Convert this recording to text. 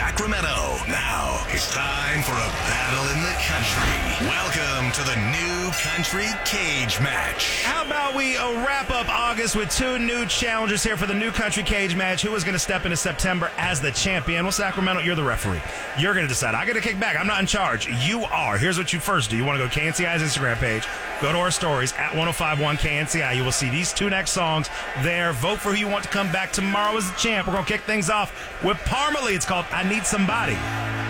Sacramento. Now it's time for a battle in the country. Welcome to the new country cage match. How about we wrap up August with two new challengers here for the new country cage match? Who is going to step into September as the champion? Well, Sacramento, you're the referee. You're going to decide. I got to kick back. I'm not in charge. You are. Here's what you first do. You want to go KNCI's Instagram page. Go to our stories at 1051 KNCI. You will see these two next songs there. Vote for who you want to come back tomorrow as the champ. We're going to kick things off with Parmalee. It's called I Need Somebody.